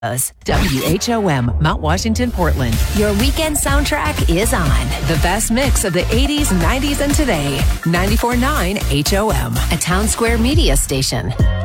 WHOM, Mount Washington, Portland. Your weekend soundtrack is on. The best mix of the 80s, 90s, and today. 94.9 HOM. A Town Square media station.